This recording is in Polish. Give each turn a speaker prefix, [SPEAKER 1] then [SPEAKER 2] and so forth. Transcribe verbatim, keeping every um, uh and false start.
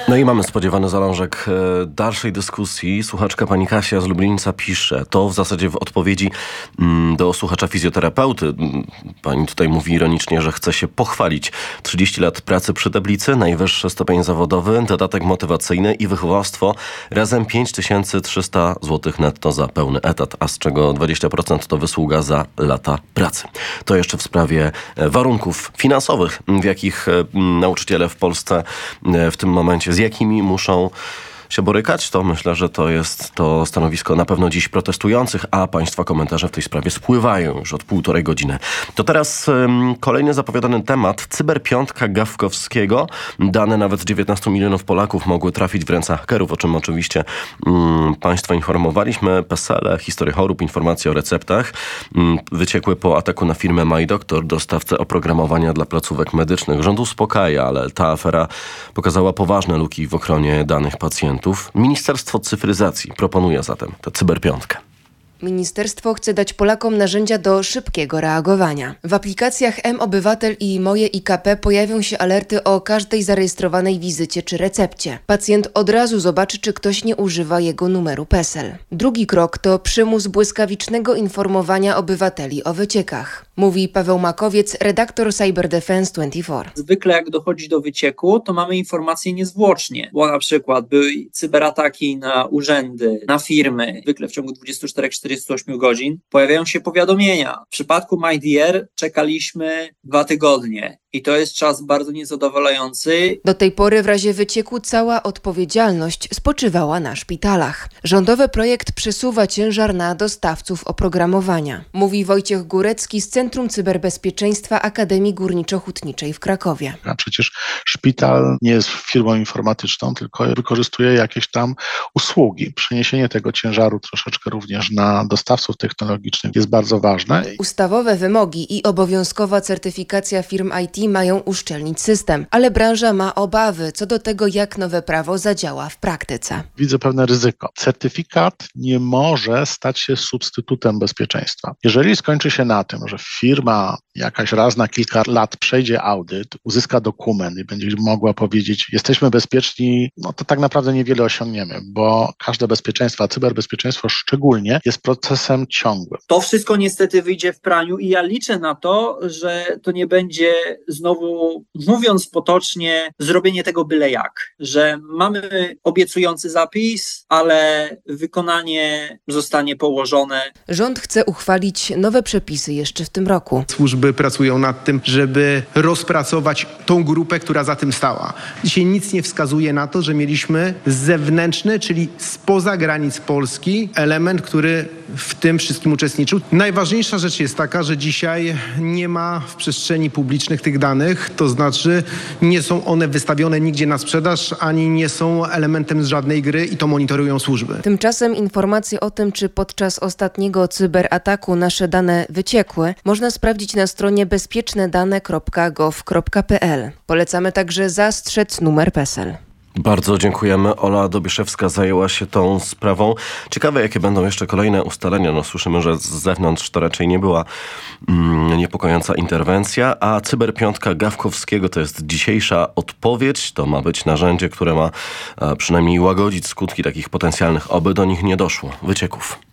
[SPEAKER 1] No i mamy spodziewany zalążek e, dalszej dyskusji. Słuchaczka pani Kasia z Lublińca pisze, to w zasadzie w odpowiedzi mm, do słuchacza fizjoterapeuty. Pani tutaj mówi ironicznie, że chce się pochwalić. trzydzieści lat pracy przy tablicy, najwyższy stopień zawodowy, dodatek motywacyjny i wychowawstwo. Razem pięć tysięcy trzysta złotych netto za pełny etat, a z czego dwadzieścia procent to wysługa za lata pracy. To jeszcze w sprawie warunków finansowych, w jakich e, nauczyciele w Polsce e, w tym momencie, z jakimi muszą się borykać, to myślę, że to jest to stanowisko na pewno dziś protestujących, a państwa komentarze w tej sprawie spływają już od półtorej godziny. To teraz um, kolejny zapowiadany temat. Cyberpiątka Gawkowskiego. Dane nawet dziewiętnastu milionów Polaków mogły trafić w ręce hakerów, o czym oczywiście um, państwa informowaliśmy. PESEL, historie chorób, informacje o receptach um, wyciekły po ataku na firmę MyDoctor, dostawcę oprogramowania dla placówek medycznych. Rząd uspokaja, ale ta afera pokazała poważne luki w ochronie danych pacjentów. Ministerstwo Cyfryzacji proponuje zatem tę cyberpiątkę.
[SPEAKER 2] Ministerstwo chce dać Polakom narzędzia do szybkiego reagowania. W aplikacjach M-Obywatel i Moje I K P pojawią się alerty o każdej zarejestrowanej wizycie czy recepcie. Pacjent od razu zobaczy, czy ktoś nie używa jego numeru PESEL. Drugi krok to przymus błyskawicznego informowania obywateli o wyciekach. Mówi Paweł Makowiec, redaktor Cyber Defense dwadzieścia cztery.
[SPEAKER 3] Zwykle jak dochodzi do wycieku, to mamy informację niezwłocznie, bo na przykład były cyberataki na urzędy, na firmy, zwykle w ciągu dwudziestu czterech do czterdziestu ośmiu godzin pojawiają się powiadomienia. W przypadku MyDR czekaliśmy dwa tygodnie i to jest czas bardzo niezadowalający.
[SPEAKER 2] Do tej pory w razie wycieku cała odpowiedzialność spoczywała na szpitalach. Rządowy projekt przesuwa ciężar na dostawców oprogramowania. Mówi Wojciech Górecki z Centrum Cyberbezpieczeństwa Akademii Górniczo-Hutniczej w Krakowie.
[SPEAKER 4] A przecież szpital nie jest firmą informatyczną, tylko wykorzystuje jakieś tam usługi. Przeniesienie tego ciężaru troszeczkę również na dostawców technologicznych jest bardzo ważne.
[SPEAKER 2] Ustawowe wymogi i obowiązkowa certyfikacja firm I T mają uszczelnić system, ale branża ma obawy co do tego, jak nowe prawo zadziała w praktyce.
[SPEAKER 4] Widzę pewne ryzyko. Certyfikat nie może stać się substytutem bezpieczeństwa. Jeżeli skończy się na tym, że firma jakaś raz na kilka lat przejdzie audyt, uzyska dokument i będzie mogła powiedzieć, jesteśmy bezpieczni, no to tak naprawdę niewiele osiągniemy, bo każde bezpieczeństwo, a cyberbezpieczeństwo szczególnie, jest procesem ciągłym.
[SPEAKER 3] To wszystko niestety wyjdzie w praniu i ja liczę na to, że to nie będzie znowu, mówiąc potocznie, zrobienie tego byle jak, że mamy obiecujący zapis, ale wykonanie zostanie położone.
[SPEAKER 2] Rząd chce uchwalić nowe przepisy jeszcze w tym roku.
[SPEAKER 5] Służby pracują nad tym, żeby rozpracować tą grupę, która za tym stała. Dzisiaj nic nie wskazuje na to, że mieliśmy zewnętrzny, czyli spoza granic Polski, element, który w tym wszystkim uczestniczył. Najważniejsza rzecz jest taka, że dzisiaj nie ma w przestrzeni publicznych tych danych, to znaczy nie są one wystawione nigdzie na sprzedaż, ani nie są elementem z żadnej gry i to monitorują służby.
[SPEAKER 2] Tymczasem informacje o tym, czy podczas ostatniego cyberataku nasze dane wyciekły, można sprawdzić na stronie bezpieczne dane kropka gov kropka p l. Polecamy także zastrzec numer PESEL.
[SPEAKER 1] Bardzo dziękujemy. Ola Dobieszewska zajęła się tą sprawą. Ciekawe, jakie będą jeszcze kolejne ustalenia. No, słyszymy, że z zewnątrz to raczej nie była mm, niepokojąca interwencja, a cyberpiątka Gawkowskiego to jest dzisiejsza odpowiedź. To ma być narzędzie, które ma a, przynajmniej łagodzić skutki takich potencjalnych, oby do nich nie doszło, wycieków.